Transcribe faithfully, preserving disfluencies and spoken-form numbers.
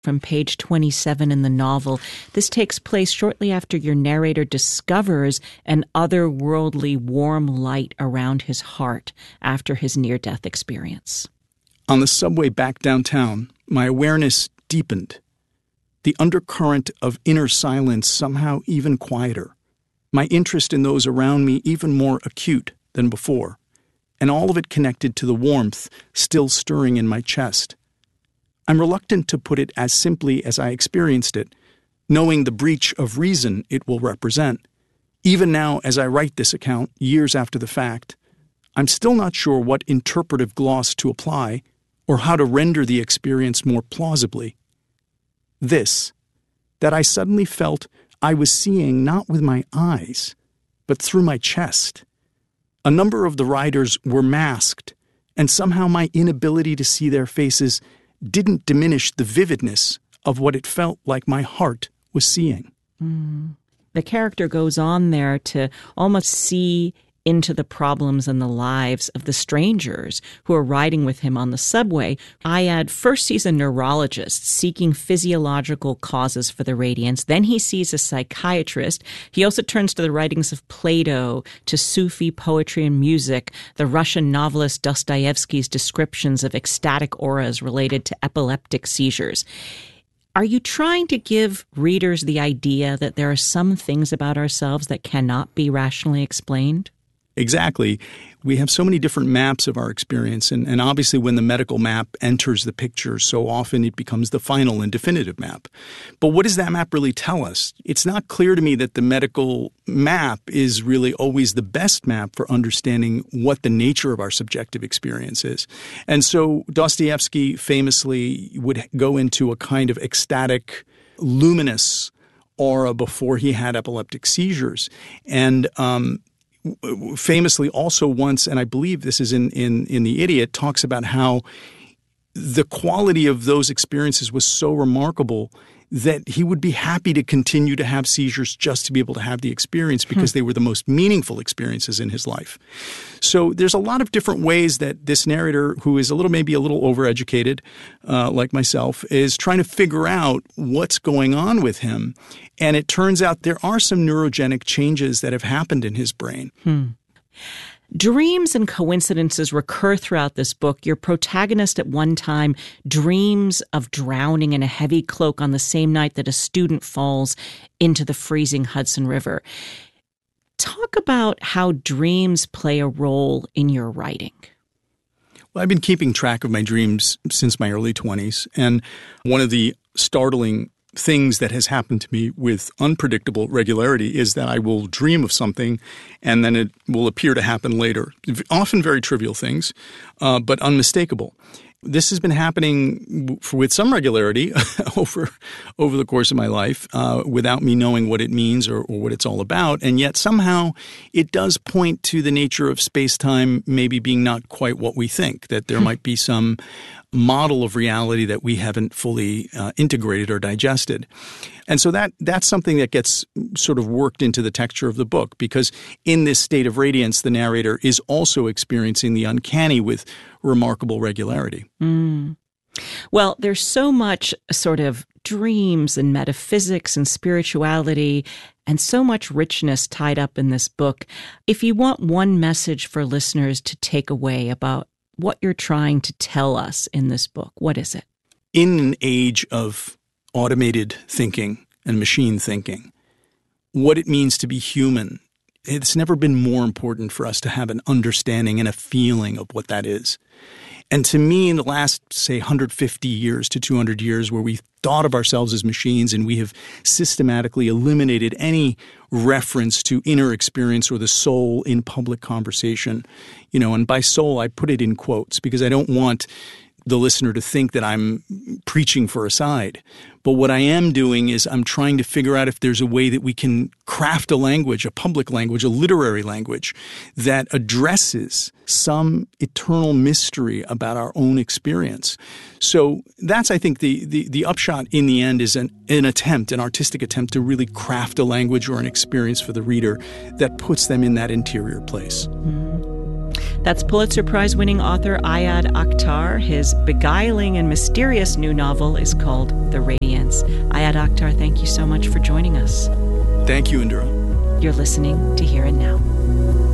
from page twenty-seven in the novel. This takes place shortly after your narrator discovers an otherworldly warm light around his heart after his near-death experience. On the subway back downtown, my awareness deepened. The undercurrent of inner silence somehow even quieter. My interest in those around me even more acute than before, and all of it connected to the warmth still stirring in my chest. I'm reluctant to put it as simply as I experienced it, knowing the breach of reason it will represent. Even now, as I write this account, years after the fact, I'm still not sure what interpretive gloss to apply or how to render the experience more plausibly. This, that I suddenly felt I was seeing not with my eyes, but through my chest. A number of the riders were masked, and somehow my inability to see their faces didn't diminish the vividness of what it felt like my heart was seeing. Mm. The character goes on there to almost see into the problems and the lives of the strangers who are riding with him on the subway. Ayad first sees a neurologist seeking physiological causes for the radiance. Then he sees a psychiatrist. He also turns to the writings of Plato, to Sufi poetry and music, the Russian novelist Dostoevsky's descriptions of ecstatic auras related to epileptic seizures. Are you trying to give readers the idea that there are some things about ourselves that cannot be rationally explained? Exactly. We have so many different maps of our experience, and, and obviously when the medical map enters the picture, so often it becomes the final and definitive map. But what does that map really tell us? It's not clear to me that the medical map is really always the best map for understanding what the nature of our subjective experience is. And so Dostoevsky famously would go into a kind of ecstatic, luminous aura before he had epileptic seizures. And um famously also once, and I believe this is in, in, in The Idiot, talks about how the quality of those experiences was so remarkable that he would be happy to continue to have seizures just to be able to have the experience because hmm. they were the most meaningful experiences in his life. So there's a lot of different ways that this narrator, who is a little maybe a little overeducated, uh, like myself, is trying to figure out what's going on with him. And it turns out there are some neurogenic changes that have happened in his brain. Hmm. Dreams and coincidences recur throughout this book. Your protagonist at one time dreams of drowning in a heavy cloak on the same night that a student falls into the freezing Hudson River. Talk about how dreams play a role in your writing. Well, I've been keeping track of my dreams since my early twenties, and one of the startling things that has happened to me with unpredictable regularity is that I will dream of something and then it will appear to happen later. Often very trivial things, uh, but unmistakable. This has been happening for, with some regularity over over the course of my life uh, without me knowing what it means or, or what it's all about. And yet somehow it does point to the nature of space-time maybe being not quite what we think, that there might be some model of reality that we haven't fully uh, integrated or digested. And so that that's something that gets sort of worked into the texture of the book, because in this state of radiance, the narrator is also experiencing the uncanny with remarkable regularity. Mm. Well, there's so much sort of dreams and metaphysics and spirituality and so much richness tied up in this book. If you want one message for listeners to take away about what you're trying to tell us in this book, what is it? In an age of automated thinking and machine thinking, what it means to be human, it's never been more important for us to have an understanding and a feeling of what that is. And to me, in the last, say, one hundred fifty years to two hundred years, where we've thought of ourselves as machines and we have systematically eliminated any reference to inner experience or the soul in public conversation, you know, and by soul, I put it in quotes because I don't want the listener to think that I'm preaching for a side. But what I am doing is I'm trying to figure out if there's a way that we can craft a language, a public language, a literary language that addresses some eternal mystery about our own experience. So that's, I think, the the, the upshot in the end is an, an attempt, an artistic attempt to really craft a language or an experience for the reader that puts them in that interior place. Mm-hmm. That's Pulitzer Prize-winning author Ayad Akhtar. His beguiling and mysterious new novel is called The Radiance. Ayad Akhtar, thank you so much for joining us. Thank you, Indira. You're listening to Here and Now.